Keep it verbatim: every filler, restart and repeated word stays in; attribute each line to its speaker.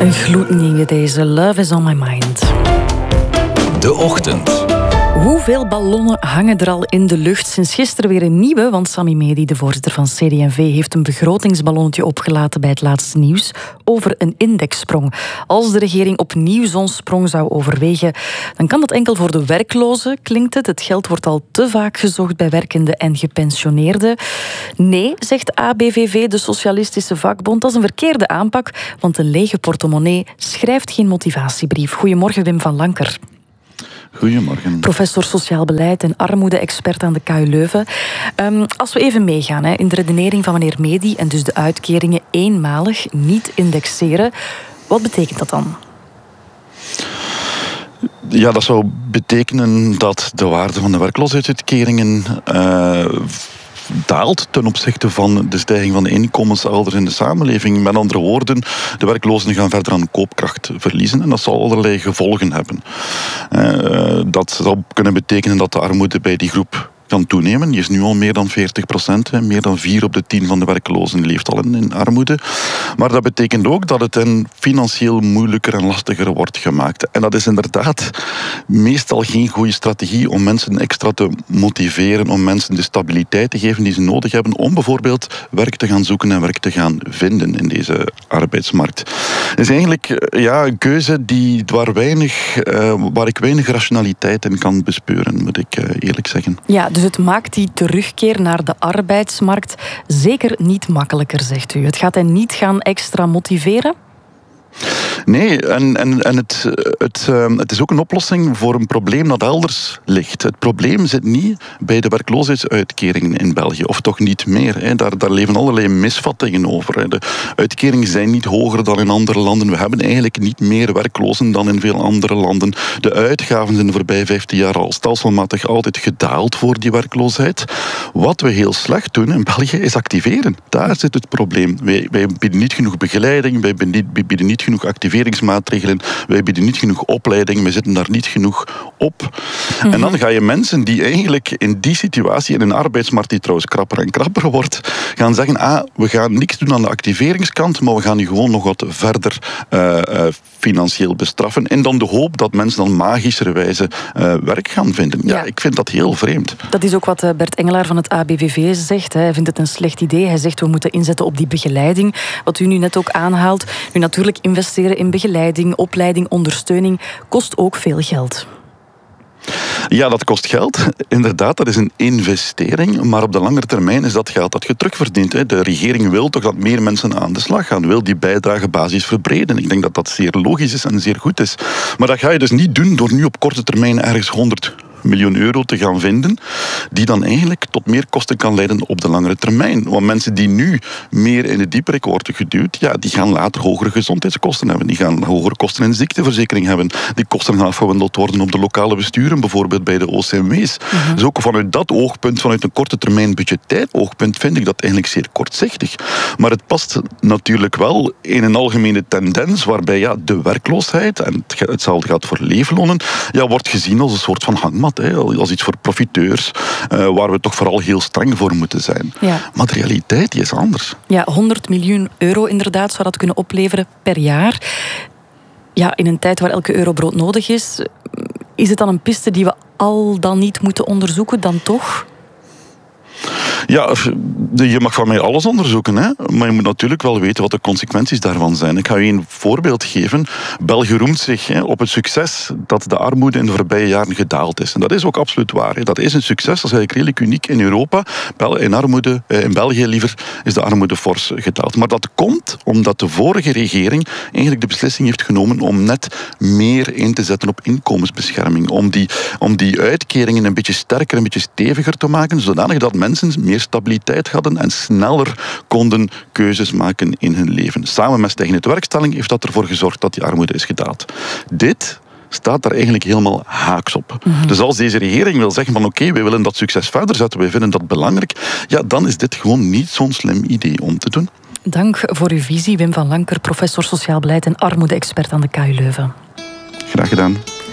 Speaker 1: Een gloednieuwe deze. Love is on my mind.
Speaker 2: De Ochtend.
Speaker 1: Hoeveel ballonnen hangen er al in de lucht? Sinds gisteren weer een nieuwe, want Sami Medi, de voorzitter van C D en V, heeft een begrotingsballonnetje opgelaten bij het laatste nieuws over een indexsprong. Als de regering opnieuw zo'n sprong zou overwegen, dan kan dat enkel voor de werklozen, klinkt het. Het geld wordt al te vaak gezocht bij werkenden en gepensioneerden. Nee, zegt A B V V, de socialistische vakbond, dat is een verkeerde aanpak, want een lege portemonnee schrijft geen motivatiebrief. Goedemorgen, Wim van Lanker.
Speaker 3: Goedemorgen.
Speaker 1: Professor Sociaal Beleid en Armoede-expert aan de K U Leuven. Um, als we even meegaan hè, in de redenering van meneer Medi en dus de uitkeringen eenmalig niet indexeren, wat betekent dat dan?
Speaker 3: Ja, dat zou betekenen dat de waarde van de werkloosheidsuitkeringen Uh, daalt ten opzichte van de stijging van de inkomenselders in de samenleving. Met andere woorden, de werklozen gaan verder aan koopkracht verliezen en dat zal allerlei gevolgen hebben. Uh, dat zou kunnen betekenen dat de armoede bij die groep kan toenemen. Die is nu al meer dan veertig procent. Meer dan vier op de tien van de werklozen leeft al in, in armoede. Maar dat betekent ook dat het hen financieel moeilijker en lastiger wordt gemaakt. En dat is inderdaad meestal geen goede strategie om mensen extra te motiveren, om mensen de stabiliteit te geven die ze nodig hebben om bijvoorbeeld werk te gaan zoeken en werk te gaan vinden in deze arbeidsmarkt. Het is eigenlijk ja, een keuze die, waar, weinig, uh, waar ik weinig rationaliteit in kan bespeuren, moet ik uh, eerlijk zeggen.
Speaker 1: Ja, dus het maakt die terugkeer naar de arbeidsmarkt zeker niet makkelijker, zegt u. Het gaat hen niet gaan extra motiveren?
Speaker 3: Nee, en, en, en het, het, het is ook een oplossing voor een probleem dat elders ligt. Het probleem zit niet bij de werkloosheidsuitkeringen in België, of toch niet meer. Hè. Daar, daar leven allerlei misvattingen over. Hè. De uitkeringen zijn niet hoger dan in andere landen. We hebben eigenlijk niet meer werklozen dan in veel andere landen. De uitgaven zijn de voorbije vijftien jaar al stelselmatig altijd gedaald voor die werkloosheid. Wat we heel slecht doen in België is activeren. Daar zit het probleem. Wij, wij bieden niet genoeg begeleiding, wij bieden niet genoeg activeringsmaatregelen, wij bieden niet genoeg opleiding, we zitten daar niet genoeg op. Mm-hmm. En dan ga je mensen die eigenlijk in die situatie, in een arbeidsmarkt die trouwens krapper en krapper wordt, gaan zeggen, ah, we gaan niks doen aan de activeringskant, maar we gaan die gewoon nog wat verder uh, uh, financieel bestraffen. En dan de hoop dat mensen dan magischerwijze uh, werk gaan vinden. Ja, ja, ik vind dat heel vreemd.
Speaker 1: Dat is ook wat Bert Engelaar van het A B V V zegt. Hij vindt het een slecht idee. Hij zegt, we moeten inzetten op die begeleiding. Wat u nu net ook aanhaalt. Nu natuurlijk investeren in begeleiding, opleiding, ondersteuning kost ook veel geld.
Speaker 3: Ja, dat kost geld. Inderdaad, dat is een investering. Maar op de lange termijn is dat geld dat je terugverdient. De regering wil toch dat meer mensen aan de slag gaan. Wil die bijdragebasis verbreden. Ik denk dat dat zeer logisch is en zeer goed is. Maar dat ga je dus niet doen door nu op korte termijn ergens honderd miljoen euro te gaan vinden, die dan eigenlijk tot meer kosten kan leiden op de langere termijn. Want mensen die nu meer in de dieperik worden geduwd, ja, die gaan later hogere gezondheidskosten hebben. Die gaan hogere kosten in ziekteverzekering hebben. Die kosten gaan afgewendeld worden op de lokale besturen, bijvoorbeeld bij de O C M W's. Mm-hmm. Dus ook vanuit dat oogpunt, vanuit een korte termijn budgetair oogpunt, vind ik dat eigenlijk zeer kortzichtig. Maar het past natuurlijk wel in een algemene tendens waarbij ja, de werkloosheid, en hetzelfde gaat voor leeflonen, ja, wordt gezien als een soort van hangmat. Als iets voor profiteurs, uh, waar we toch vooral heel streng voor moeten zijn. Ja. Maar de realiteit die is anders.
Speaker 1: Ja, honderd miljoen euro inderdaad zou dat kunnen opleveren per jaar. Ja, in een tijd waar elke euro broodnodig is, is het dan een piste die we al dan niet moeten onderzoeken dan toch?
Speaker 3: Ja, je mag van mij alles onderzoeken, hè? Maar je moet natuurlijk wel weten wat de consequenties daarvan zijn. Ik ga je een voorbeeld geven. België roemt zich hè, op het succes dat de armoede in de voorbije jaren gedaald is. En dat is ook absoluut waar. Hè. Dat is een succes, dat is eigenlijk redelijk uniek in Europa. In, armoede, in België liever is de armoede fors gedaald. Maar dat komt omdat de vorige regering eigenlijk de beslissing heeft genomen om net meer in te zetten op inkomensbescherming. Om die, om die uitkeringen een beetje sterker, een beetje steviger te maken, zodanig dat mensen meer stabiliteit hadden en sneller konden keuzes maken in hun leven. Samen met stijgende tewerkstelling heeft dat ervoor gezorgd dat die armoede is gedaald. Dit staat daar eigenlijk helemaal haaks op. Mm-hmm. Dus als deze regering wil zeggen van oké, okay, wij willen dat succes verder zetten, wij vinden dat belangrijk, ja, dan is dit gewoon niet zo'n slim idee om te doen.
Speaker 1: Dank voor uw visie, Wim van Lanker, professor Sociaal Beleid en Armoede-expert aan de K U Leuven.
Speaker 3: Graag gedaan.